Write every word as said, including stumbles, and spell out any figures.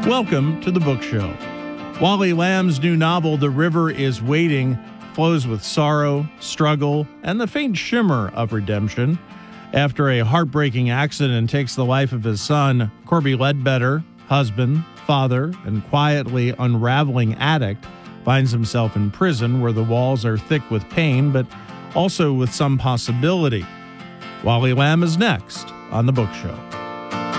Welcome to the Book Show. Wally Lamb's new novel, The River is Waiting, flows with sorrow, struggle, and the faint shimmer of redemption. After a heartbreaking accident takes the life of his son, Corby Ledbetter, husband, father, and quietly unraveling addict, finds himself in prison where the walls are thick with pain, but also with some possibility. Wally Lamb is next on The Book Show.